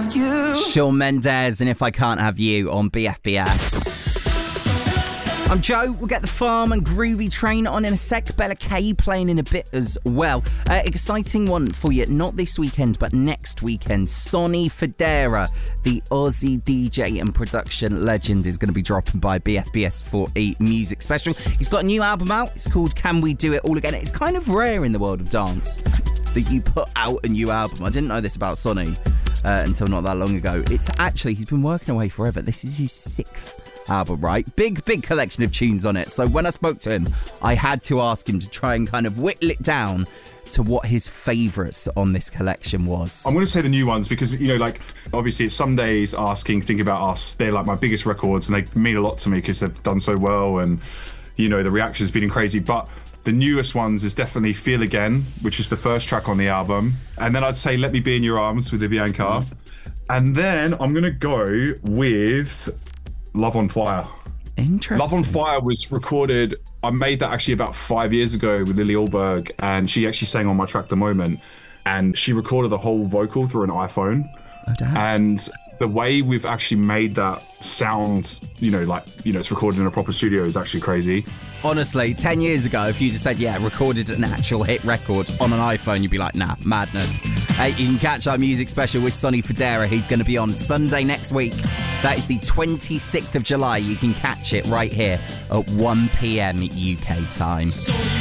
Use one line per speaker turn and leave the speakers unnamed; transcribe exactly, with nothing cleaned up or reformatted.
you.
Shawn Mendes and If I Can't Have You on B F B S. I'm Joe. We'll get the Farm and Groovy Train on in a sec. Bella K playing in a bit as well. Uh, exciting one for you, not this weekend, but next weekend. Sonny Fodera, the Aussie D J and production legend, is going to be dropping by B F B S for a music special. He's got a new album out. It's called Can We Do It All Again? It's kind of rare in the world of dance that you put out a new album. I didn't know this about Sonny uh, until not that long ago. It's actually, he's been working away forever. This is his sixth album, right? Big, big collection of tunes on it. So when I spoke to him, I had to ask him to try and kind of whittle it down to what his favourites on this collection was.
I'm going to say the new ones because, you know, like, obviously it's Some Days, Asking, Think About Us. They're like my biggest records and they mean a lot to me because they've done so well and, you know, the reaction's been crazy. But the newest ones is definitely Feel Again, which is the first track on the album. And then I'd say Let Me Be In Your Arms with Bianca. Mm. And then I'm going to go with Love on Fire.
Interesting.
Love on Fire was recorded, I made that actually about five years ago with Lily Alberg, and she actually sang on my track The Moment, and she recorded the whole vocal through an iPhone.
Oh, damn.
And the way we've actually made that sound, you know, like, you know, it's recorded in a proper studio is actually crazy.
Honestly, ten years ago, if you just said, yeah, recorded an actual hit record on an iPhone, you'd be like, nah, madness. Hey, you can catch our music special with Sonny Fodera. He's going to be on Sunday next week. That is the twenty-sixth of July. You can catch it right here at one p.m. U K time.